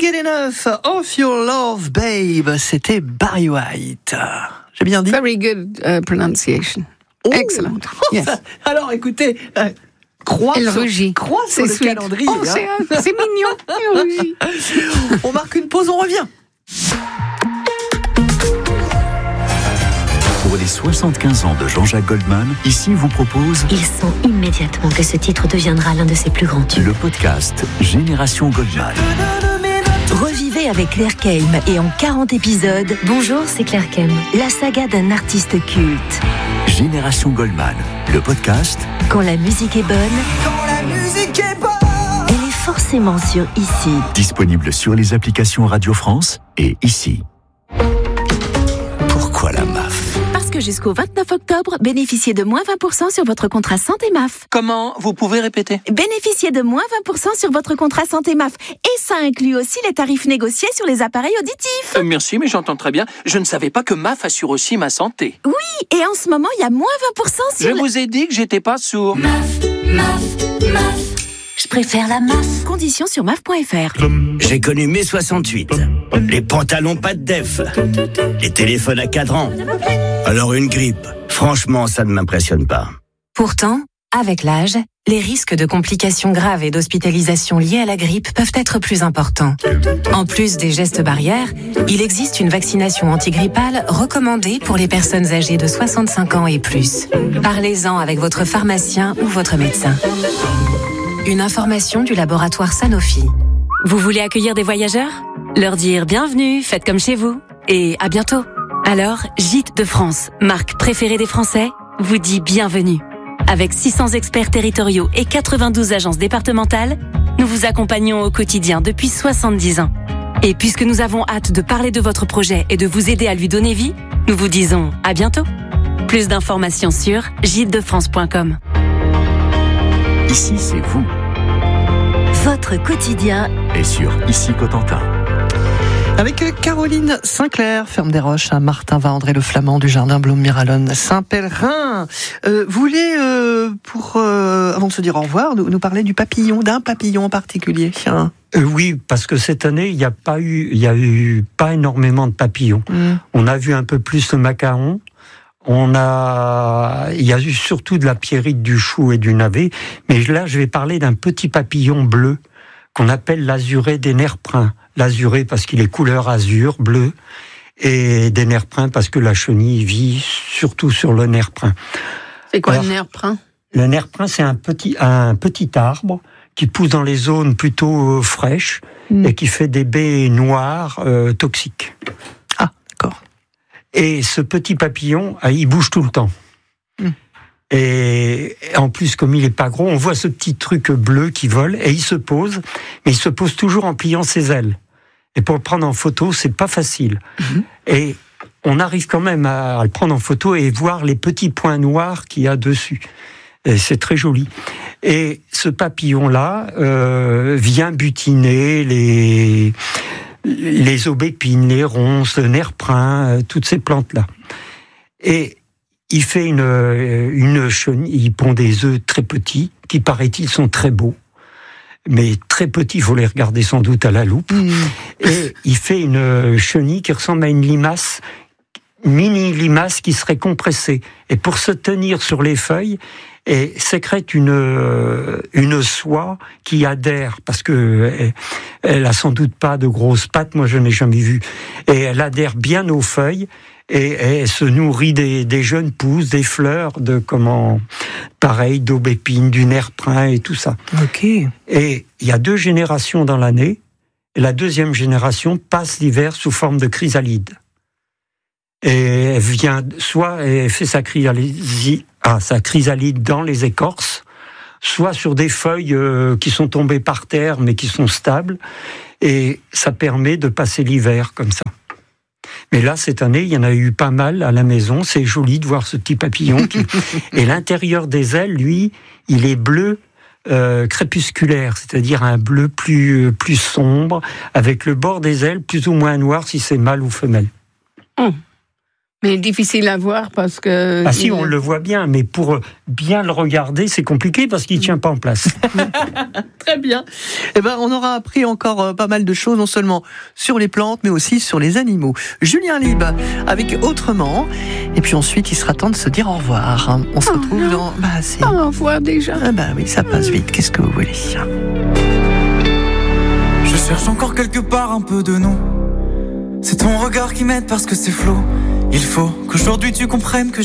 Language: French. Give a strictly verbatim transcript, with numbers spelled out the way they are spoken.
Get enough of your love, babe. C'était Barry White. J'ai bien dit. Very good uh, pronunciation. Oh. Excellent. Yes. Alors, écoutez, euh, croix Elle sur, rugit. croix sur C'est le sweet. calendrier. Oh, hein. c'est, euh, c'est mignon. Elle rugit. On marque une pause, on revient. Pour les soixante-quinze ans de Jean-Jacques Goldman, ici vous propose Il sent immédiatement que ce titre deviendra l'un de ses plus grands tubes. le podcast Génération Goldman. Revivez avec Claire Keim et en quarante épisodes, Bonjour, c'est Claire Keim. la saga d'un artiste culte. Génération Goldman, le podcast Quand la musique est bonne, quand la musique est bonne, elle est forcément sur Ici. disponible sur les applications Radio France et ici. Pourquoi la M A F ? Parce que jusqu'au vingt-neuf octobre, bénéficiez de moins vingt pour cent sur votre contrat santé M A F. Comment ? Vous pouvez répéter ? Bénéficiez de moins vingt pour cent sur votre contrat santé M A F. Et ça inclut aussi les tarifs négociés sur les appareils auditifs. Euh, Merci, mais j'entends très bien. Je ne savais pas que M A F assure aussi ma santé. Oui, et en ce moment, il y a moins vingt pour cent sur Je le... vous ai dit que j'étais pas sourd. Je préfère la M A F. Conditions sur M A F point F R. J'ai connu mai soixante-huit. Les pantalons pas de def. Les téléphones à cadran. Alors une grippe. Franchement, ça ne m'impressionne pas. Pourtant, avec l'âge, les risques de complications graves et d'hospitalisation liées à la grippe peuvent être plus importants. En plus des gestes barrières, il existe une vaccination antigrippale recommandée pour les personnes âgées de soixante-cinq ans et plus. Parlez-en avec votre pharmacien ou votre médecin. Une information du laboratoire Sanofi. Vous voulez accueillir des voyageurs ? Leur dire bienvenue, faites comme chez vous, et à bientôt. Alors, Gîtes de France, marque préférée des Français, vous dit bienvenue. Avec six cents experts territoriaux et quatre-vingt-douze agences départementales, nous vous accompagnons au quotidien depuis soixante-dix ans. Et puisque nous avons hâte de parler de votre projet et de vous aider à lui donner vie, nous vous disons à bientôt. Plus d'informations sur gîtes de france point com. Ici, c'est vous. Votre quotidien. Et sur Ici Cotentin. Avec Caroline Sinclair, ferme des Roches, à Martin-Va-André le Flamand du jardin Blum-Miralone, Saint-Pèlerin. Euh, vous voulez, euh, pour, euh, avant de se dire au revoir, nous, nous parler du papillon, d'un papillon en particulier. Tiens. Euh, oui, parce que cette année, il n'y a pas eu, il y a eu pas énormément de papillons. Mmh. On a vu un peu plus le macaron. On a, il y a eu surtout de la pierrite, du chou et du navet. Mais là, je vais parler d'un petit papillon bleu qu'on appelle l'azuré des nerprins. L'azuré parce qu'il est couleur azur, bleu, et des nerprins parce que la chenille vit surtout sur le nerprin. C'est quoi Alors, le nerprin ? Le nerprin, c'est un petit, un petit arbre qui pousse dans les zones plutôt fraîches mmh. et qui fait des baies noires euh, toxiques. Ah, d'accord. Et ce petit papillon, il bouge tout le temps. Mmh. Et en plus, comme il est pas gros, on voit ce petit truc bleu qui vole et il se pose, mais il se pose toujours en pliant ses ailes. Et pour le prendre en photo, c'est pas facile. Mmh. Et on arrive quand même à le prendre en photo et voir les petits points noirs qu'il y a dessus. Et c'est très joli. Et ce papillon-là euh, vient butiner les les aubépines, les ronces, le nerprin, euh, toutes ces plantes-là. Et il fait une, une chenille, il pond des œufs très petits, qui paraît-il sont très beaux, mais très petits, il faut les regarder sans doute à la loupe. Mmh. Et il fait une chenille qui ressemble à une limace, mini limace qui serait compressée. Et pour se tenir sur les feuilles, et sécrète une une soie qui adhère parce que elle, elle a sans doute pas de grosses pattes, moi je n'ai jamais vu, et elle adhère bien aux feuilles et, et elle se nourrit des, des jeunes pousses, des fleurs, de comment pareil d'aubépine, du nerprin et tout ça. Ok. Et il y a deux générations dans l'année. Et la deuxième génération passe l'hiver sous forme de chrysalide. Et elle vient, soit elle fait sa chrysalide, ah, sa chrysalide dans les écorces, soit sur des feuilles euh, qui sont tombées par terre mais qui sont stables, et ça permet de passer l'hiver comme ça. Mais là, cette année, il y en a eu pas mal à la maison. C'est joli de voir ce petit papillon. Qui... et l'intérieur des ailes, lui, il est bleu euh, crépusculaire, c'est-à-dire un bleu plus, plus sombre, avec le bord des ailes plus ou moins noir si c'est mâle ou femelle. Mmh. Mais difficile à voir parce que... Ah si, il... on le voit bien, mais pour bien le regarder, c'est compliqué parce qu'il ne tient pas en place. Très bien. Eh ben, on aura appris encore pas mal de choses, non seulement sur les plantes, mais aussi sur les animaux. Julien Lieb, avec Autrement. Et puis ensuite, il sera temps de se dire au revoir. On se oh retrouve non. dans... Bah, c'est... Au revoir déjà. Ah bah oui, ça passe vite. Qu'est-ce que vous voulez? Je cherche encore quelque part un peu de nous. C'est ton regard qui m'aide parce que c'est flou. Il faut qu'aujourd'hui tu comprennes que